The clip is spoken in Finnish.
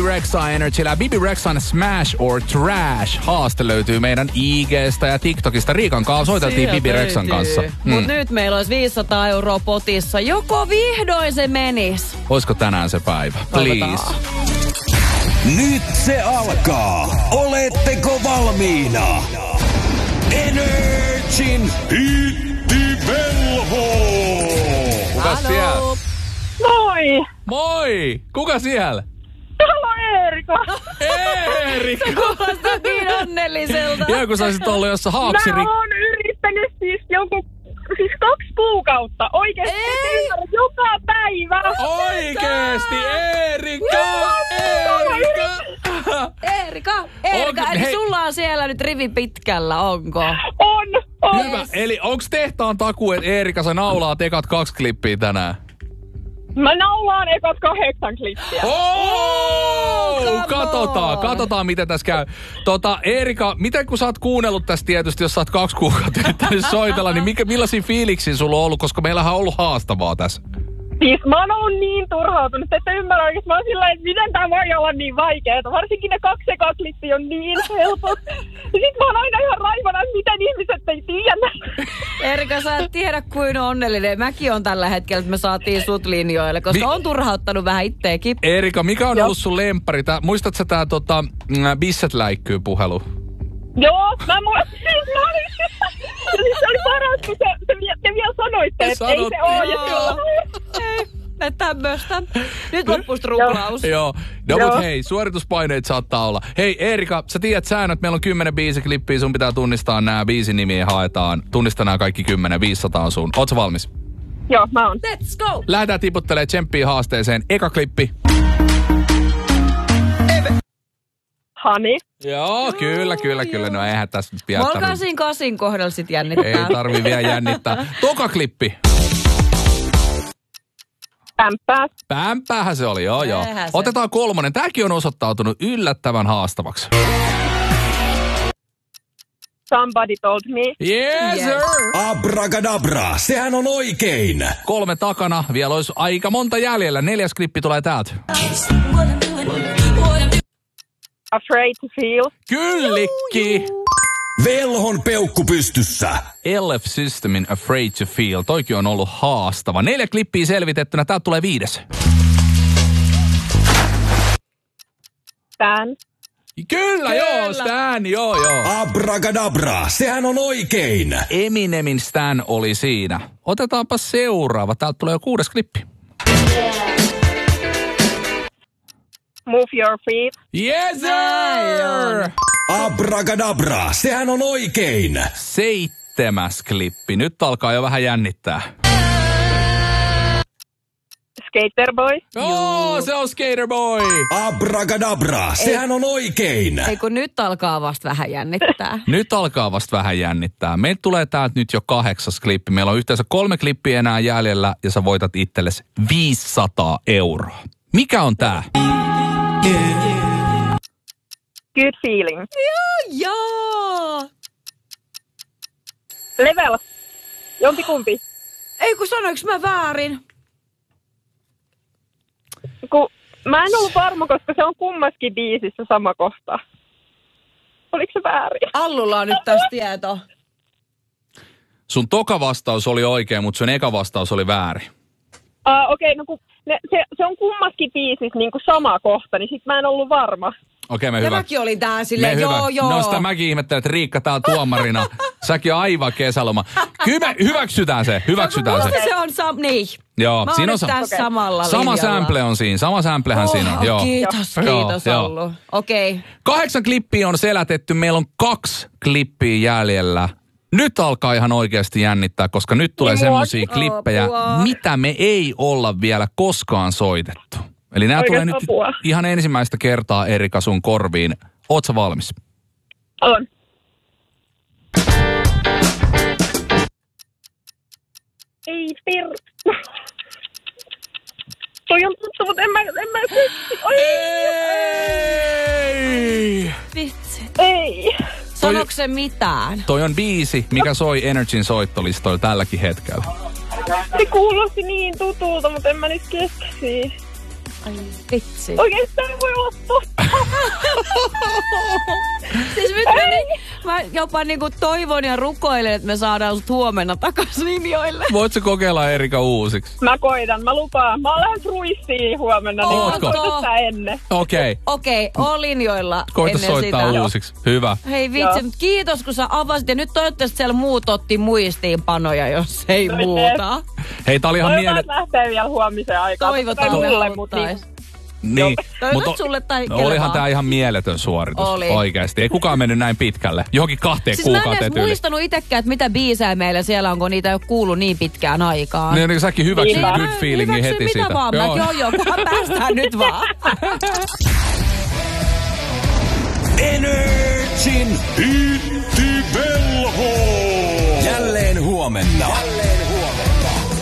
Rexha Energyllä. Bibi Rexhan Smash or Trash haaste löytyy meidän IG:stä ja TikTokista. Riikan kanssa soiteltiin Bibi Rexhan kanssa. Mut nyt meillä olisi 500 € potissa. Joko vihdoin se menis? Olisiko tänään se päivä? Please. Nyt se alkaa. Oletteko valmiina? Energin hittivelho! Kuka siellä? Moi! Moi! Kuka siellä? Täällä on Eerika. Eerika! Se kuulostaa niin onnelliselta. Joo, kun sä olisit ollut jossain Mä oon yrittänyt siis 2 kuukautta. Oikeesti joka päivä. Oikeesti, Eerika! Eerika, eli sulla on siellä nyt rivi pitkällä, onko? On. Hyvä, eli onks tehtaan takuu, että Eerika sä naulaat ekat 2 klippiä tänään? Mä naulaan ekat 8 klippiä. Katsotaan miten tässä käy. Eerika, miten kun sä oot kuunnellut tästä tietysti, jos sä oot 2 kuukautta yrittänyt soitella, niin millaisia fiiliksiä sulla on ollut, koska meillähän on ollut haastavaa tässä? Siis mä oon ollut niin turhautunut, että ymmärrän oikeesti. Mä oon sillä että miten tää voi olla niin vaikeeta. Varsinkin ne 2 ekaa klippiä on niin helpot. Ja sit mä oon aina ihan raivana, että miten ihmiset ei tiedä. Eerika, sä et tiedä kuin onnellinen. Mäkin on tällä hetkellä, että me saatiin sut linjoille, koska on turhauttanut vähän itteekin. Eerika, mikä on ollut sun lemppari? Muistatko sä tää Bisset läikkyy puhelu? Joo, se oli paras, kun te vielä sanoitte, että ei se oo. Ja ei, tämmöstä. Nyt loppus ruplaus. Joo. No mut hei, suorituspaineet saattaa olla. Hei Eerika, sä tiedät säännöt, meillä on 10 biisiklippiä, sun pitää tunnistaa nämä biisin nimiä haetaan. Tunnista nämä kaikki 10, 500 on sun. Oot sä valmis? Joo, mä oon. Let's go! Lähdetään tiputtelemaan tsemppiä haasteeseen. Eka klippi. Hani. Joo, kyllä. No eihän tässä nyt vielä tarvii. 8 kohdalla sit jännittää. Ei tarvii vielä jännittää. Toka klippi. Pämpäähän se oli, joo. Otetaan 3. Tääkin on osoittautunut yllättävän haastavaksi. Somebody told me. Yes, sir! Abracadabra, sehän on oikein. 3 takana, vielä olisi aika monta jäljellä. 4. klippi tulee täältä. Afraid to feel. Kyllikki! Velhon peukku pystyssä. LF Systemin Afraid to Feel. Toikin on ollut haastava. 4 klippiä selvitettynä. Täältä tulee 5. Stan. Kyllä, joo, Stan, joo. Abracadabra, sehän on oikein. Eminemin Stan oli siinä. Otetaanpa seuraava. Täältä tulee jo 6. klippi. Move your feet. Yes, sir! Abracadabra, sehän on oikein. 7. klippi. Nyt alkaa jo vähän jännittää. Skater boy. Se on Skater boy. Abracadabra, sehän on oikein. Ei kun nyt alkaa vasta vähän jännittää. Meiltä tulee täältä nyt jo 8. klippi. Meillä on yhteensä 3 klippiä enää jäljellä ja sä voitat itsellesi 500 €. Mikä on tää? Good feeling. Joo. Level. Jompikumpi. Ei kun sanoinko mä väärin? Mä en ollut varma, koska se on kummaskin biisissä sama kohta. Oliko se väärin? Allulla on nyt tässä tieto. Sun toka vastaus oli oikein, mutta sun eka vastaus oli väärin. Okei, no kun se on kummaskin biisissä niin kuin sama kohta, niin sit mä en ollut varma. Okei, me hyvä. Mäkin olin tää silleen, joo. No sitä mäkin ihmettelen, että Riikka tää tuomarina. Säkin on aivan kesäloma. Kyllä hyväksytään se. Se on niin. Joo, mä siinä on samalla sama linjalla. sample on siinä. Sama samplehän siinä on. Joo. Kiitos Allu. Okei. 8 klippiä on selätetty. Meillä on 2 klippiä jäljellä. Nyt alkaa ihan oikeasti jännittää, koska nyt tulee semmosia klippejä, mitä me ei olla vielä koskaan soitettu. Eli nämä tulee nyt ihan ensimmäistä kertaa Eerika sun korviin. Oot sä valmis? On. Ei toi on tuttu, mutta en mä Ei! Vitsi. Ei. Sanoiko se mitään? Toi on biisi, mikä soi Energyn soittolistoilla tälläkin hetkellä. Se kuulosti niin tutulta, mutta en mä nyt keksi. Ai vitsi. Oikeastaan ei voi olla totta. Siis nyt mä jopa niinku toivon ja rukoilen, että me saadaan sut huomenna takaisin linjoille. Voitko kokeilla Erika uusiksi? Mä koitan, mä lupaan. Mä lähden fruissiin huomenna, niin mä koitan sitä ennen. Okei, oon linjoilla koita ennen soittaa sitä. uusiksi. Hyvä. Hei vitsi, mutta kiitos kun sä avasit. Ja nyt toivottavasti siellä muut otti muistiinpanoja, jos ei muuta. Hei, tää oli ihan Toivotaan, lähtee vielä huomiseen aikaan. Toivotaan, Niin, toivotaan sulle tai kelle olihan vaan. tää ihan mieletön suoritus. Oli. Oikeesti. Ei kukaan mennyt näin pitkälle. Johonkin 2 siis mä en kuukauteen edes muistanut itekään, että mitä biisejä meillä siellä on, kun niitä ei ole kuullut niin pitkään aikaan. Niin säkin hyväksyt good feelingin heti siitä. Mitä vaan, joo, kunhan päästään nyt vaan. Energin Hitti Velho. Jälleen huomenna.